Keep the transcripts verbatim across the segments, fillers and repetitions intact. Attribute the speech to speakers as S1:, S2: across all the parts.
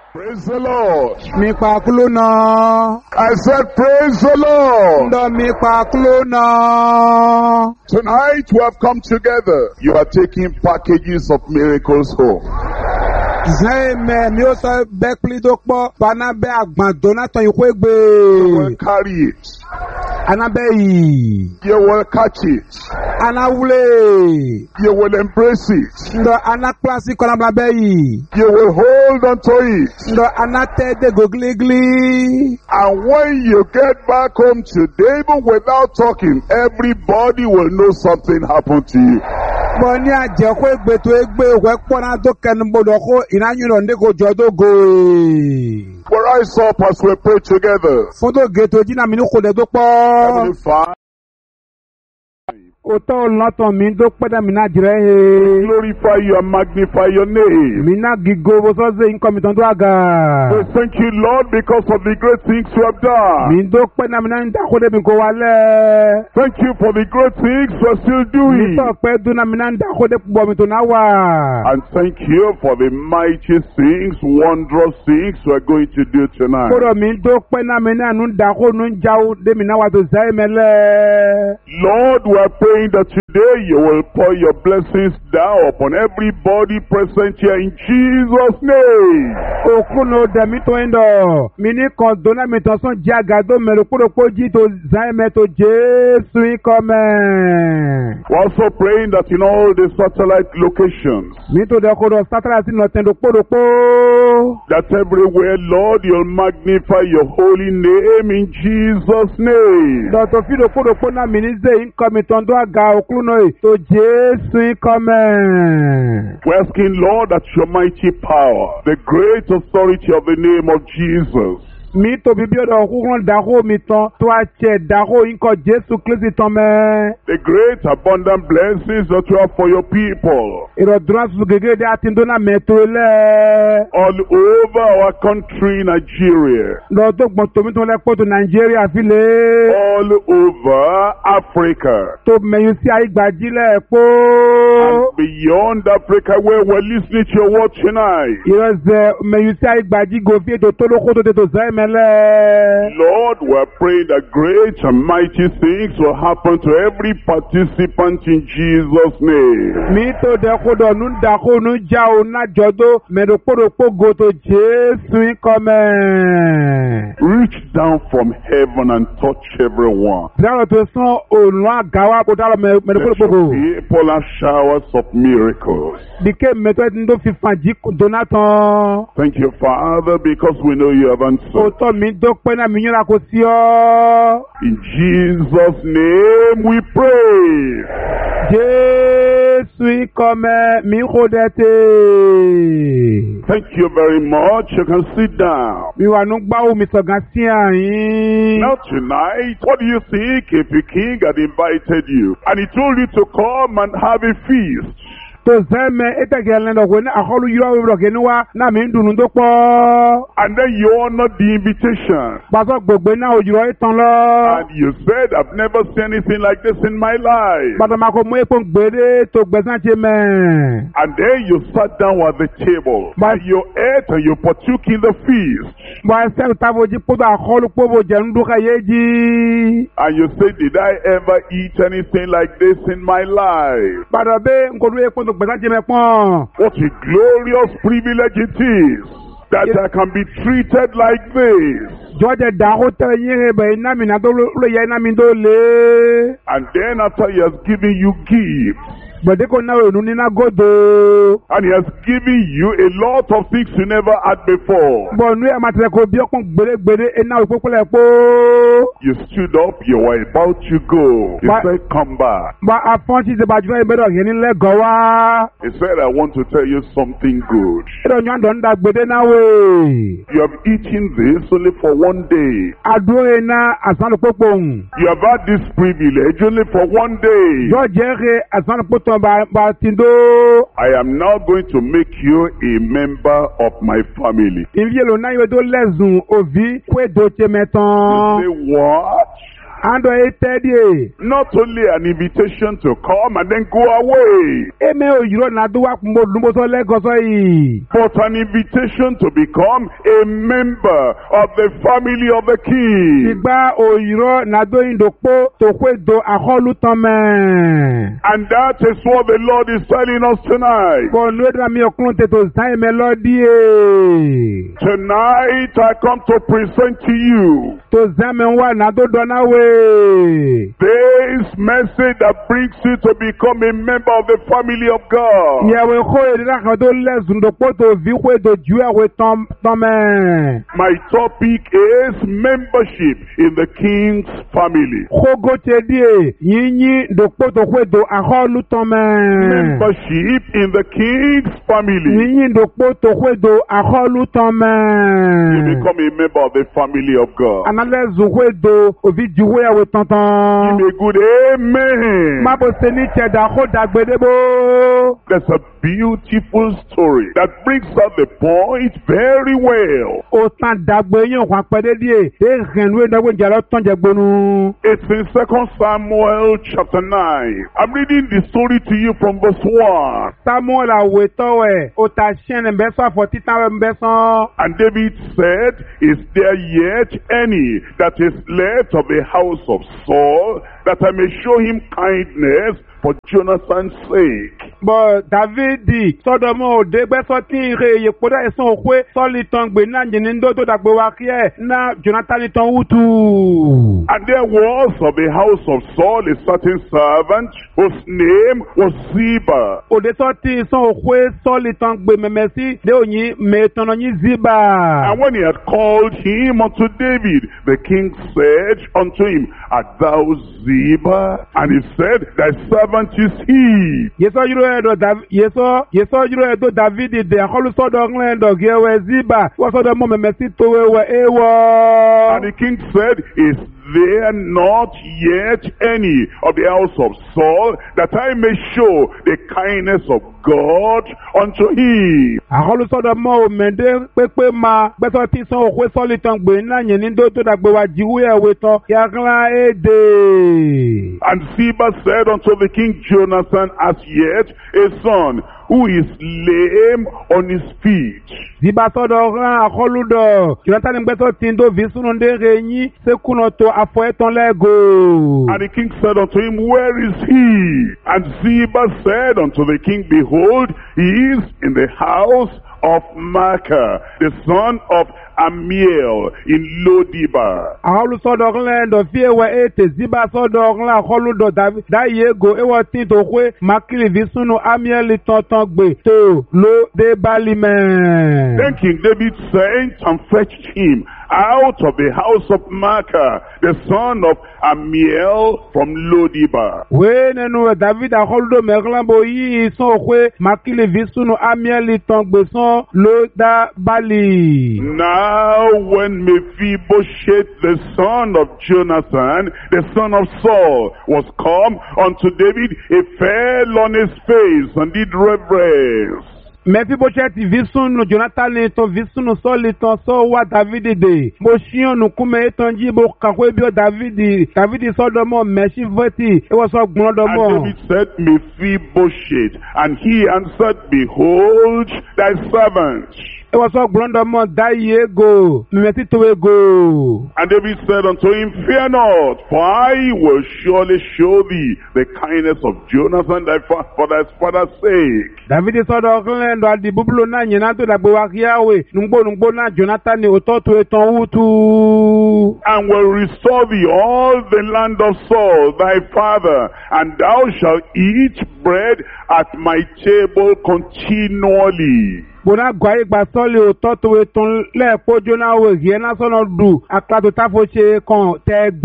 S1: Praise the Lord.
S2: Mi pa klona.
S1: I said, praise the Lord.
S2: Ndo mi pa klona.
S1: Tonight we have come together. You are taking packages of miracles home.
S2: Zeme mi o so be pli dokpo bana be agban donaton
S1: You
S2: ikwegbe.
S1: will carry it.
S2: Anabe yi.
S1: You will catch it.
S2: Anawule.
S1: You will embrace it.
S2: Ndo anaklasi kona blabe yi.
S1: You will hold on to it.
S2: Ndo anate de gogligli.
S1: And when you get back home today, even without talking, everybody will know something happened to you.
S2: Bo ni aje ko egbe to egbe we pona do ken bodo ko inanyu nde ko jodo go.
S1: We rise up as we pray together.
S2: Foto geto jina mi ni ko de do po.
S1: Heavenly Father,
S2: Oto laton mi do pada mi na jire he.
S1: glorify you and magnify your name.
S2: Mi na gigo bo so ze inko mi ton do aga.
S1: We thank you, Lord, because of the great things you have done.
S2: Mi do pada mi na nda ko de bi ko wale.
S1: Thank you for the great things you are still
S2: Mi
S1: doing.
S2: to pe do na mi na nda ko de bo mi to na wa.
S1: And thank you for the mighty things, wondrous things we are going to do tonight.
S2: Koro mi do pe na mi na nu nda ko nu jaw de mi na wa to zai mele.
S1: Lord, we are praying that today you will pour your blessings down upon everybody present here in Jesus' name.
S2: Okuno de mi to endo. Mi ni kon do na mi to son jaga do me lo kuro ko ji to zai me to Jesu ikome.
S1: We're also praying that in all the satellite locations,
S2: Mi to de ko do satellite no tendo kuro ko.
S1: that everywhere, Lord, you'll magnify your holy name in Jesus' name.
S2: Do to fi do kuro ko na mi ni ze ikome ton do aga okuno e to Jesu ikome.
S1: We're asking, Lord, that your mighty power, the great authority of the name of Jesus,
S2: Mi to bibi do okuno da ho mi ton to a che da ho inko Jesu Kristi ton me.
S1: the great abundant blessings that you have for your people
S2: Iro dran su gege de atindo na metro le.
S1: all over our country, Nigeria,
S2: Lo to gbon to mi to le po to Nigeria fi le.
S1: all over Africa,
S2: To me you see ai gbaji le po.
S1: and beyond Africa, where we're listening to your word tonight.
S2: Iro ze me you see ai gbaji go fi to to lo ko to de to zai mele.
S1: Lord, we're praying that great and mighty things will happen to every participant in Jesus' name.
S2: Mi to de ko do nu da ko nu ja o na jodo me do po do po go to Jesu ikome.
S1: Reach down from heaven and touch everyone.
S2: Zaro to son onu agawa ko dalo me me do po
S1: Let
S2: do po
S1: your
S2: go.
S1: people have showers of miracles.
S2: Dike me to ndo fi fanji Donatan.
S1: Thank you, Father, because we know you have answered.
S2: Oto mi do pe na mi yara ko si o.
S1: In Jesus' name we pray.
S2: Jesu ikome mi kodete.
S1: Thank you very much. You can sit down.
S2: Mi wa nu gba o mi so gan si ayin.
S1: Now tonight, what do you think if a king had invited you and he told you to come and have a feast?
S2: To zeme etegele no ko na akolu yiro we bro kenuwa na mi ndunu do po.
S1: And then you honored the invitation.
S2: Baso gbogbo na ojuro itan lo.
S1: And you said, I've never seen anything like this in my life.
S2: Baso ma ko mu epo gbede to gbesan che me.
S1: And then you sat down at the table.
S2: But-
S1: And you ate and you partook in the feast.
S2: Ba se tabo ji po da akolu po bo je ndu ka yeji.
S1: And you said, did I ever eat anything like this in my life?
S2: Baso be nkodu epo to gbesan che me pon.
S1: What a glorious privilege it is that I can be treated like this.
S2: George da ho tere yin be na mi na do lo ye na mi do le.
S1: And then after he has given you gifts,
S2: Bode ko na onu ni na godo.
S1: and he has given you a lot of things you never had before,
S2: Bo nu e ma tere ko bi okun gbere gbere e na opo pele po.
S1: you stood up, you were about to go. He
S2: But-
S1: said, come back.
S2: Ba afon ti se ba ju e be do yen le go wa.
S1: He said, I want to tell you something good.
S2: E do nyan do nda gbede na we.
S1: You have eaten this only for one day.
S2: Adu e na asan lo popon.
S1: You have had this privilege only for one day.
S2: George re asan lo potom ba ba tindo.
S1: I am now going to make you a member of my family.
S2: Invie lo na yo do lezun ovi kwe do che
S1: You
S2: metan.
S1: say, what?
S2: Ando etedie.
S1: Not only an invitation to come and then go away,
S2: Eme oyiro na do wa mo lumbo so lego so yi.
S1: but an invitation to become a member of the family of the king.
S2: Igba oyiro na do indokpo to kwe do aholu tome.
S1: And that is what the Lord is telling us tonight.
S2: Bo nwedra mi okunte to sai melodie.
S1: Tonight I come to present to you
S2: To zame wa na do do na we.
S1: this message that brings you to become a member of the family of God.
S2: Yewe ko edira kan to lesun dokpo to vi kwe do juwe we tom tome.
S1: My topic is membership in the king's family.
S2: Kogo tedie yinyi dokpo to kwe do aholu tome.
S1: Membership in the king's family.
S2: Yinyi dokpo to kwe do aholu
S1: You
S2: tome.
S1: become a member of the family of God.
S2: Anale zuwe do ovi juwe ya we
S1: Give
S2: tonton.
S1: me a good amen.
S2: Mabo seni cheda ko dagbedebo.
S1: There's a beautiful story that brings out the point very well.
S2: O tan dagbe yin kwa pede die. E renwe dagbe jalo ton jegbonu.
S1: It's in Second Samuel chapter nine. I'm reading the story to you from verse one.
S2: Samuel awe towe. O ta shen mbeso for titan mbeso.
S1: And David said, is there yet any that is left of the house of Saul, that I may show him kindness for Jonathan's sake?
S2: But Davidi sodomo de beso tin re ye poda eson okwe soli ton gbe na njini ndo to dagbe wa kie na Jonathan ton wutu.
S1: And there was of the house of Saul a certain servant whose name was Ziba.
S2: O de so tin son okwe soli ton gbe memesi de onyi me ton onyi Ziba.
S1: And when he had called him unto David, the king said unto him, Art thou Ziba? And he said, Thy servant is he.
S2: Yeso juro edo Dav yeso yeso juro edo Davidi de akolu sodo nglendo gewe Ziba. Wo sodo mo memesi towe we ewo.
S1: And the king said, Is there not yet any of the house of Saul, that I may show the kindness of God unto him?
S2: Akolu sodo mo mende pepe ma beso ti son okwe soli ton gbe na yin ndo to dagbe wa jiwu ewe ton ya kla ede.
S1: And Ziba said unto the king, Jonathan as yet a son, who is lame on his feet.
S2: Ziba sodo ran akolu do. Jonathan beso tin do visunu nde reyin se kuno to afo eton lego.
S1: And the king said unto him, Where is he? And Ziba said unto the king, Behold, he is in the house of Micah, the son of Amiel, in Lodibar.
S2: Akolu sodo ran do fi ewe ete Ziba sodo ran akolu do David da yego ewo tin to kwe makili visunu Amiel tonton gbe to lo de balimen.
S1: Then King David sent and fetched him out of the house of Micah, the son of Amiel, from Lodibar.
S2: We nenu David akolu do merlambo yi son kwe makili visunu Amiel ton gbe son lo da bali.
S1: Now when Mephibosheth, the son of Jonathan, the son of Saul, was come unto David, he fell on his face and did reverence.
S2: Mephibosheth visunu Jonathan ton visunu Saul ton so wa David de. Mo shion nu kume ton ji bo kakwe bio David. David sodomo Meshivoti. E was so gbon do mo.
S1: And David said, Mephibosheth. And he answered, Behold thy servant.
S2: E was so gbon do mo da yego. Meti to ego.
S1: And David said unto him, Fear not, for I will surely show thee the kindness of Jonathan thy fa- for thy father's sake.
S2: David sodo klendo adi bublo na nyina to da gbe wa kiawe. Nungbo nungbo na Jonathan ni ototo eton wutu.
S1: And will restore thee all the land of Saul thy father, and thou shalt eat bread at my table continually.
S2: Bona gwa igba soli ototo eton le pojo na we hie na sono du aklato tafo se kan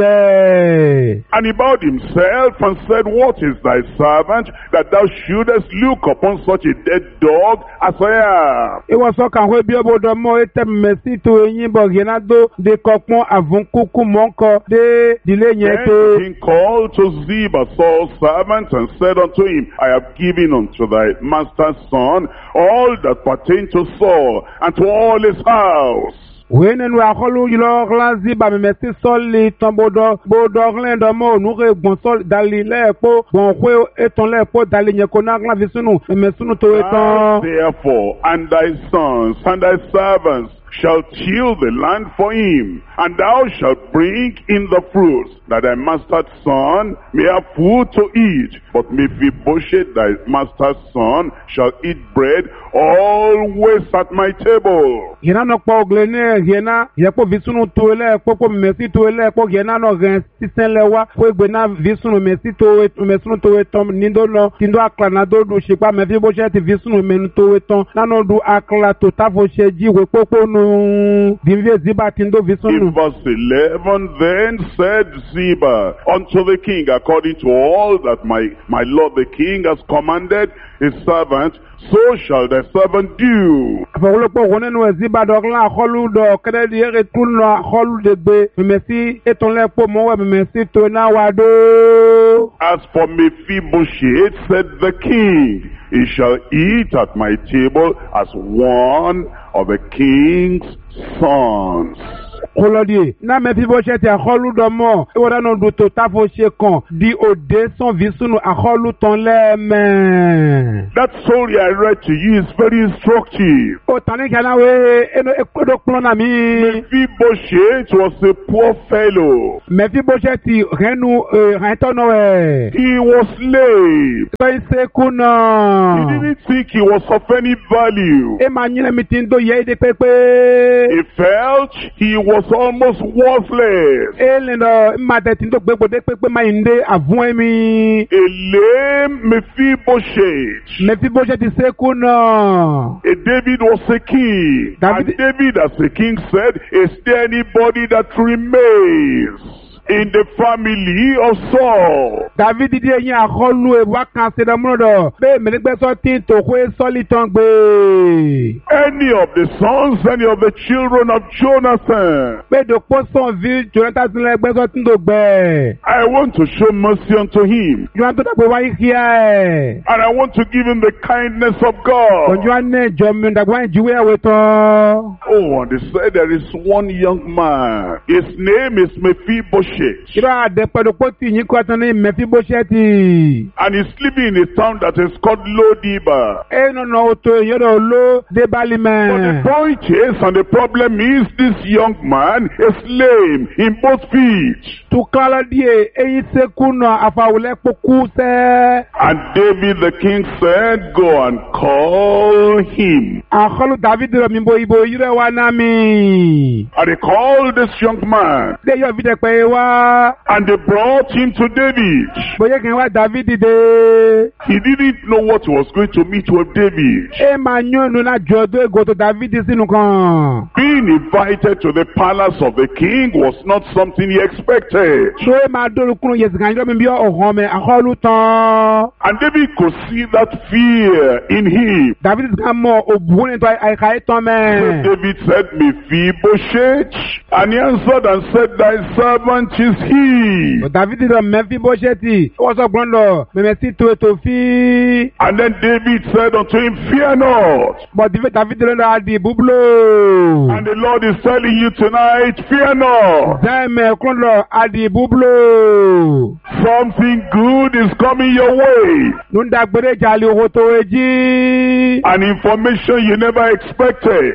S2: tegbe.
S1: And he bowed himself and said, What is thy servant, that thou shouldest look upon such a dead dog as I am?
S2: E was so kan we bi obodo mo ete mesi to yin bo hie na do de kokpon avun kuku monko de dile yen
S1: Then
S2: to.
S1: the king called to Ziba, Saul's servant, and said unto him, I have given unto thy master's son all that pertain to Saul and to all his house.
S2: Wenen wa kholu yilo glanzi ba memesi soli tombodo bodo glendo mo nure bon sol dali le po bon kwe eton le po dali nyeko na glan visunu memesunu to eton.
S1: Therefore, and thy sons and thy servants shall till the land for him, and thou shalt bring in the fruits, that thy master's son may have food to eat. But Mephibosheth, thy master's son, shall eat bread always at my table.
S2: Yena no po glene yena yepo visunu to ele po po memesi to ele po yena no gen sisen lewa po gbena visunu memesi to memesunu to eton nindo no tindo akla na do do shipa Mephibosheth visunu menu to eton na no do akla to tafo sheji we popo no. In verse
S1: eleven, then said Ziba unto the king, according to all that my, my lord the king has commanded his servant, so shall the servant do. As for Mephibosheth, said the king, he shall eat at my table as one of the king's sons.
S2: Kolodie na Mephibosheth akholu domo e wada no do to tafo she kan di ode son visunu akholu ton leme.
S1: That story I read to you is very instructive.
S2: O tani kana we eno ekodo plona mi.
S1: Mephibosheth was a poor fellow.
S2: Mephibosheth renu retono we.
S1: He was lame.
S2: So se kuna.
S1: He didn't think he was of any value.
S2: E manyele mitindo ye de pepe.
S1: He felt he was almost worthless.
S2: A lame
S1: Mephibosheth.
S2: Mephibosheth is sekuna.
S1: A David was a king. David. And David as a king said, is there anybody that remains in the family of Saul?
S2: David did yin akholu e wa kan se damodo be melegbe so tin to ko soli tongbe.
S1: Any of the sons, any of the children of Jonathan.
S2: Be do poson vi Jonathan legbe so tin do gbe.
S1: I want to show mercy unto him.
S2: You want to gbe wa here.
S1: And I want to give him the kindness of God.
S2: Konjo ane jomi ndagwa jiwe aweto.
S1: Oh, and they said there is one young man. His name is Mephibosheth. And he's living in a town that is called Lo-Debar. But the point is, and the problem is, this young man is lame in both feet. And David the king said, go and call him. And they called this young man. And they brought him to David. He didn't know what he was going to meet with David. Being invited to the palace of the king was not something he expected. And David could see that fear in him. So David said, Mephibosheth. And he answered and said, thy servant is he. And then David said unto him, fear not. And the Lord is telling you tonight, fear not. Something good is coming your way. An information you never expected.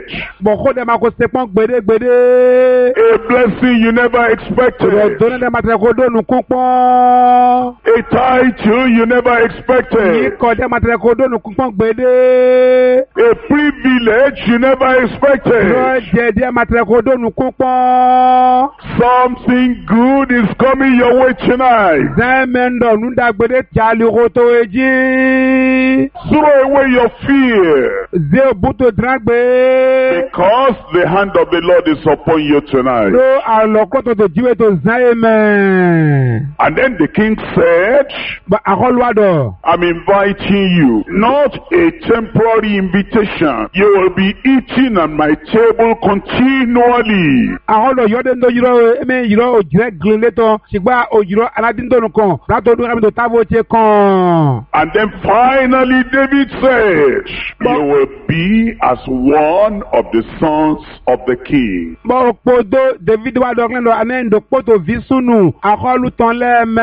S1: A blessing you never expected. A title you never expected. A privilege you never expected. Something good is coming your way tonight. Throw away your fear. Because the hand of the Lord is upon you tonight.
S2: amen.
S1: And then the king said,
S2: Ba akọluwado.
S1: I'm inviting you, not a temporary invitation. You will be eating at my table continually.
S2: Akọlu yọde ndo yiro eme yiro ojire glinleto sigba ojiro aladindonu kan lato dun kami to tabo che kan.
S1: And then finally David said, you will be as one of the sons of the king.
S2: Bo podo David wa do klendo anendo poto visunu akọlu ton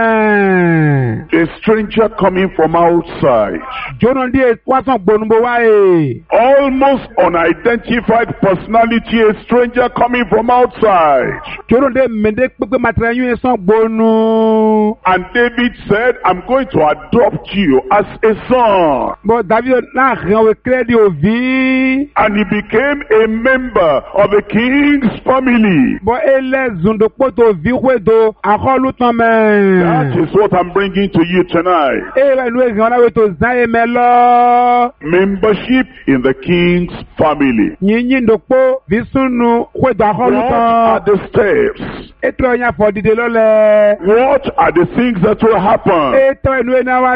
S2: leme.
S1: A stranger coming from outside.
S2: Jono di wasan gbonumbo wa e.
S1: Almost unidentified personality, a stranger coming from outside.
S2: Jono de mende pepe matrenyu e son gbonu.
S1: And David said, I'm going to adopt you as a son.
S2: Bo David na renwe kredi ovi.
S1: And he became a member of the king's family.
S2: Bo ele zundo poto vi wedo akọlu ton men.
S1: That is what I'm bringing to you tonight.
S2: E wa nu e ran we to zan e melo.
S1: Membership in the king's family.
S2: Yinyin ndokpo visunu wedo akọlu
S1: What are
S2: ton.
S1: the steps?
S2: Eto yan for dide lole.
S1: What are the things that will happen
S2: Eto enu e na wa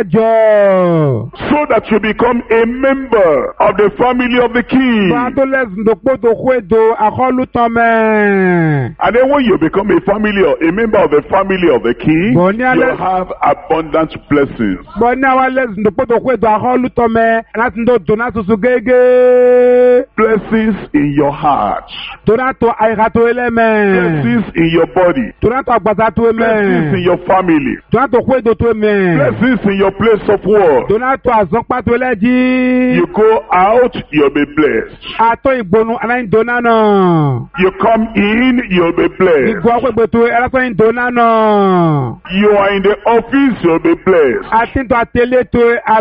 S2: jo.
S1: so that you become a member of the family of the king?
S2: Ba to le ndokpo to wedo akọlu ton men.
S1: And then when you become a family or a member of the family of the king,
S2: Boni ale-
S1: you'll have abundant blessings.
S2: Bo na wa le ndokpo to wedo akọlu ton men. Lati ndo dona susu gege.
S1: Blessings in your heart.
S2: Dona to aira to elemen.
S1: Blessings in your body.
S2: Dona to agbasa to
S1: Blessings in
S2: emen.
S1: your family.
S2: Dona to wedo to emen.
S1: Blessings in your place of work.
S2: Dona to azonpa to eleji.
S1: You go out, you'll be blessed.
S2: Ato igbonu alain dona na.
S1: You come in, you'll be blessed.
S2: Igbo akwegbe to elaso dona na.
S1: You are in the office, you'll be blessed.
S2: Atin to atele to